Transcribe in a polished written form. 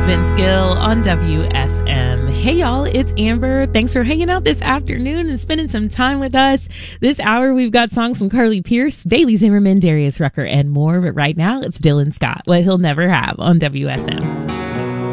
Vince Gill on WSM. Hey y'all, it's Amber. Thanks for hanging out this afternoon and spending some time with us. This hour we've got songs from Carly Pearce, Bailey Zimmerman, Darius Rucker, and more. But right now it's Dylan Scott, What He'll Never Have on WSM.